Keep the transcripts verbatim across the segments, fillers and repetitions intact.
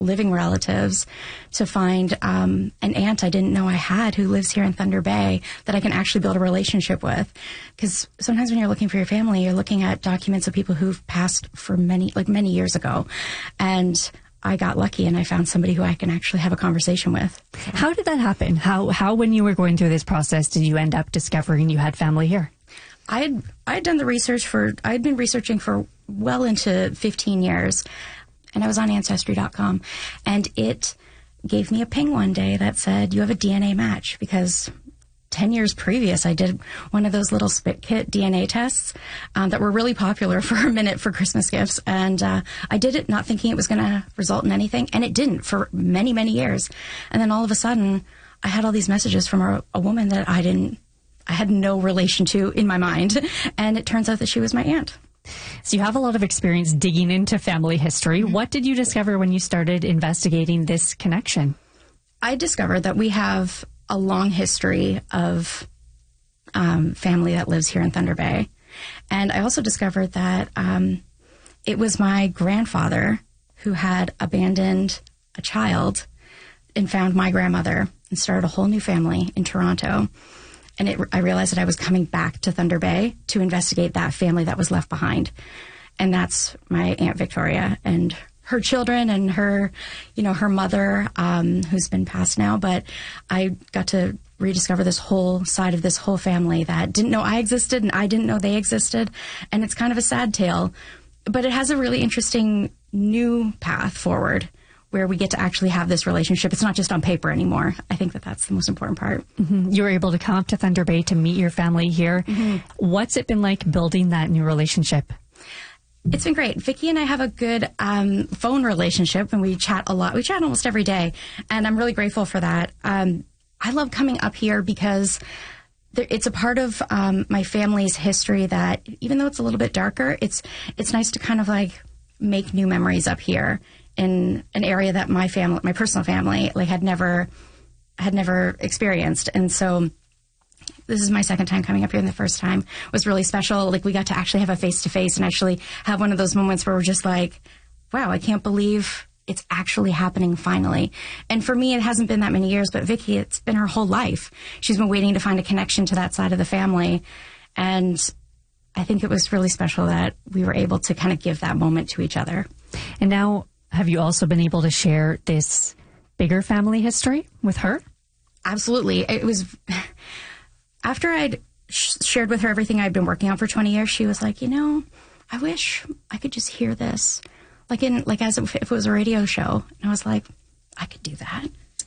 living relatives to find um, an aunt I didn't know I had who lives here in Thunder Bay that I can actually build a relationship with. Because sometimes when you're looking for your family, you're looking at documents of people who've passed for many, like many years ago. And I got lucky and I found somebody who I can actually have a conversation with. So. How did that happen? How, how, when you were going through this process, did you end up discovering you had family here? I had, I had done the research for, I had been researching for well into fifteen years. And I was on Ancestry dot com, and it gave me a ping one day that said, you have a D N A match, because ten years previous, I did one of those little spit kit D N A tests um, that were really popular for a minute for Christmas gifts. And uh, I did it not thinking it was going to result in anything, and it didn't for many, many years. And then all of a sudden, I had all these messages from a, a woman that I didn't, I had no relation to in my mind. And it turns out that she was my aunt. So you have a lot of experience digging into family history. Mm-hmm. What did you discover when you started investigating this connection? I discovered that we have a long history of um, family that lives here in Thunder Bay. And I also discovered that um, it was my grandfather who had abandoned a child and found my grandmother and started a whole new family in Toronto. And it, I realized that I was coming back to Thunder Bay to investigate that family that was left behind. And that's my Aunt Victoria and her children and her, you know, her mother, um, who's been passed now. But I got to rediscover this whole side of this whole family that didn't know I existed and I didn't know they existed. And it's kind of a sad tale, but it has a really interesting new path forward, where we get to actually have this relationship. It's not just on paper anymore. I think that that's the most important part. Mm-hmm. You were able to come up to Thunder Bay to meet your family here. Mm-hmm. What's it been like building that new relationship? It's been great. Vicki and I have a good um, phone relationship, and we chat a lot. We chat almost every day, and I'm really grateful for that. Um, I love coming up here because there, it's a part of um, my family's history that, even though it's a little bit darker, it's it's nice to kind of like make new memories up here in an area that my family, my personal family, like had never, had never experienced. And so this is my second time coming up here, and the first time was really special. Like, we got to actually have a face-to-face and actually have one of those moments where we're just like, wow, I can't believe it's actually happening finally. And for me, it hasn't been that many years, but Vicki, it's been her whole life. She's been waiting to find a connection to that side of the family. And I think it was really special that we were able to kind of give that moment to each other. And now, have you also been able to share this bigger family history with her? Absolutely. It was after I'd sh- shared with her everything I'd been working on for twenty years, she was like, you know, I wish I could just hear this like in, like as if it was a radio show. And I was like, I could do that.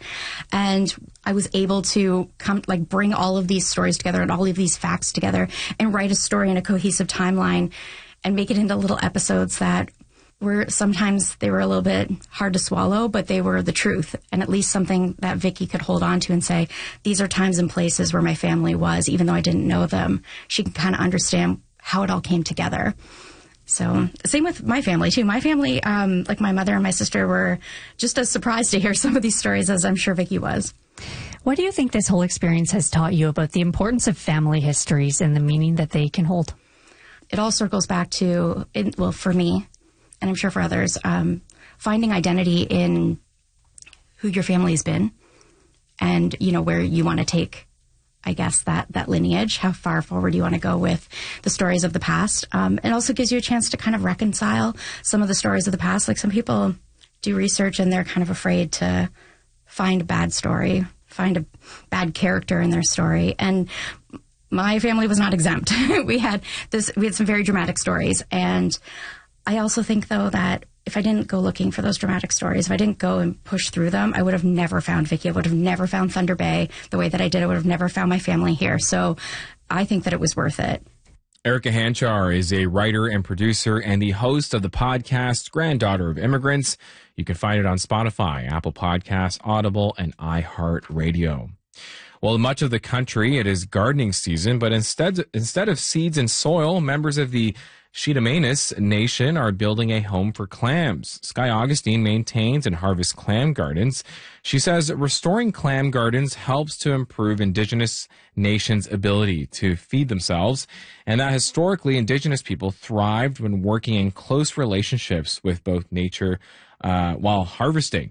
And I was able to come, like, bring all of these stories together and all of these facts together and write a story in a cohesive timeline and make it into little episodes that were, sometimes they were a little bit hard to swallow, but they were the truth, and at least something that Vicki could hold on to and say, these are times and places where my family was, even though I didn't know them. She can kind of understand how it all came together. So same with my family, too. My family, um, like my mother and my sister, were just as surprised to hear some of these stories as I'm sure Vicki was. What do you think this whole experience has taught you about the importance of family histories and the meaning that they can hold? It all circles back to, it, well, for me, and I'm sure for others, um, finding identity in who your family's been and, you know, where you want to take, I guess, that, that lineage, how far forward you want to go with the stories of the past. Um, it also gives you a chance to kind of reconcile some of the stories of the past. Like, some people do research and they're kind of afraid to find a bad story, find a bad character in their story. And my family was not exempt. we had this, we had some very dramatic stories. And I also think, though, that if I didn't go looking for those dramatic stories, if I didn't go and push through them, I would have never found Vicki. I would have never found Thunder Bay the way that I did. I would have never found my family here. So I think that it was worth it. Erica Hanchar is a writer and producer and the host of the podcast Granddaughter of Immigrants. You can find it on Spotify, Apple Podcasts, Audible, and iHeartRadio. Well, in much of the country, it is gardening season, but instead, instead of seeds and soil, members of the Cheetah Nation are building a home for clams. Sky Augustine maintains and harvests clam gardens. She says restoring clam gardens helps to improve Indigenous nations' ability to feed themselves, and that historically Indigenous people thrived when working in close relationships with both nature uh, while harvesting.